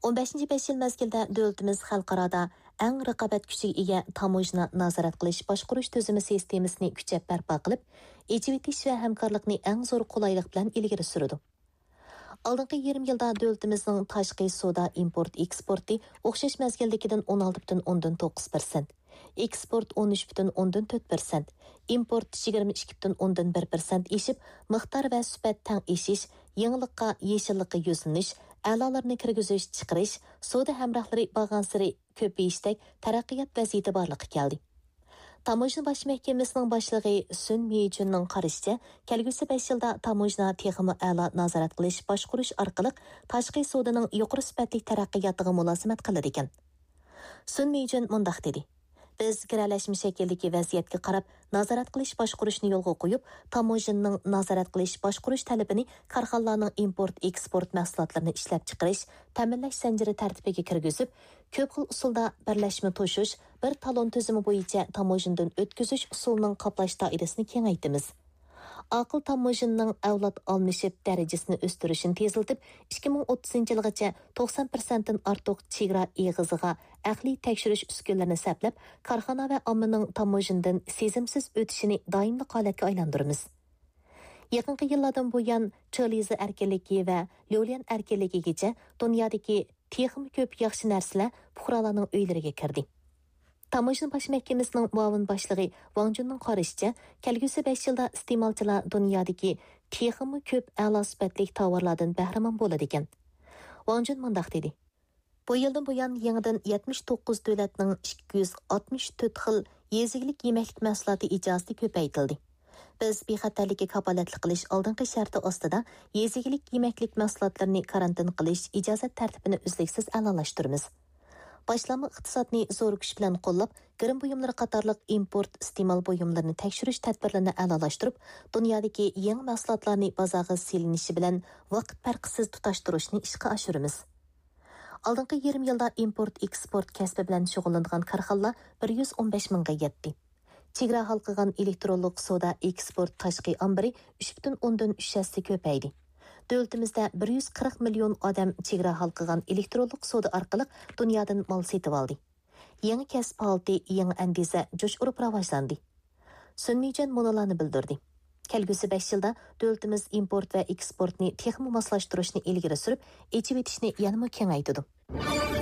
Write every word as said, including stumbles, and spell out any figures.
o'n beshinchi besh yil mezgilda dövlətimiz xalqarada eng raqobat kuchiga ega tamojna nazorat qilish boshqarish tuzumi sistemasini kuchab barpo qilib, echivitish va hamkorlikni eng zo'r qulaylik bilan ilgari surdi. Алдыңғы yarım yılda dövlətimizin tashqi savdo import eksporti o'xshash mezgildagidan o'n olti butun o'ndan to'qqiz persent, eksport o'n uch butun o'ndan to'rt persent, import yigirma ikki butun o'ndan bir persent eshib, miqdor va sifat tang eshish, yangilikqa, yeshillikqa yuzlanish, a'lolarni kirgizish, chiqarish, savdo hamrohlari bag'ansiri ko'payishdek taraqqiyot vaziyati borliqqa keldi. Tamojna baş məhkəməsinin başlığı Sun Meyjunның qarışıca, kelgusi besh yilda tamojna texmi a'lo nazorat qilish, boshqarish orqali tashqi savdoning yuqori sifatli taraqqiyotiga mulozimat qiladi ekan. Sun Meyjun mundaq dedi: Biz giralashma shakldagi vaziyatga qarab nazorat qilish boshqarishni yo'lga qo'yib, tamojnaning nazorat qilish boshqarish talabini korxonalarning import eksport mahsulotlarini ishlab chiqarish, ta'minlash zanjiri tartibiga kirgizib, ko'p xil usulda birlashma to'shish, bir talon tuzumi bo'yicha tamojnadan o'tkazish usulining qoplash doirasini kengaytamiz. Aql tamojnaning avlod almashib darajasini o'stirishini tezlatib, ikki ming o'ttizinchi yilgacha to'qson persent dan ortiq chegara eg'iziga aqliy tekshirish uskunalarini saplab, korxona va ommaning tamojnadan sezimsiz o'tishini doimli holatga aylantiramiz. Yaqinqi yillardan buyon Chiliza erkinligi va Lyolan erkinligigacha dunyodagi texmi ko'p yaxshi narsalar fuqarolarning uylariga kirdi. Tamojna baş məhkəməsinin muavin başlığı Wang Junның qarışıca, kelgusi besh yilda iste'molchilar dunyodagi texmi ko'p a'lo sifatli tovarlardan bahramand bo'ladi ekan. Wang Jun mundaq dedi: Bu yildan buyon yangidan yetmish to'qqiz davlatning ikki yuz oltmish to'rt xil yezilik yemaklik mahsuloti ijozati ko'paytirildi. Biz bexatarlikka kafolatlik qilish oldingi sharti ostida yezilik yemaklik mahsulotlarini karantin qilish ijozat tartibini uzluksiz a'lolashtiramiz. Başlama iqtisodni zo'r kuch bilan qo'llab, girim buyumlari qatorliq import iste'mol buyumlarini tekshirish tadbirlarini a'lolashtirib, dunyodagi yangi mahsulotlarni bozorga selinishi bilan vaqt farqisiz tutashtirishni ishga oshiramiz. Oldingi yarım yilda import eksport kasbi bilan shug'ullangan korxonalar bir yuz o'n besh mingga yetdi. Chegara halqagan elektronlik savdo eksport tashqi ombiri uch butun o'ndan uch hassa ko'paydi. Dövlətimizdə bir yuz qirq million odam chegara halqagan elektronlik savdo orqali dunyodan mal setib oldi. Yangi kasb holati, yangi andiza jo'sh urib rivojlandi. Sun Meyjun munolarni bildirdi. Kelgusi besh yilda dövlətimiz import va eksportni texnik moslashtirishni ilgari surib, echib etishni yanada kengaytirdi.